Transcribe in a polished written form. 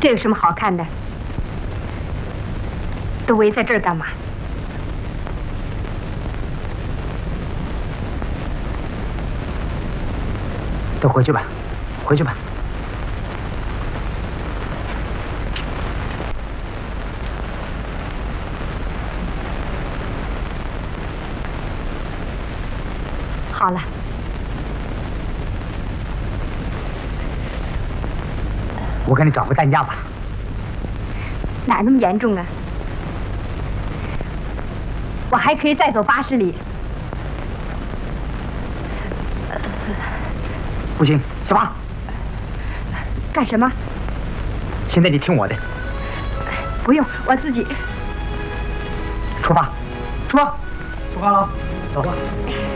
这有什么好看的？都围在这儿干嘛？ 都回去吧，回去吧。 好了。 我给你找个担架吧。 哪那么严重啊？我还可以再走80里。 不行，小八。 干什么？ 现在你听我的。 不用，我自己。 出发，出发，出发了，走吧。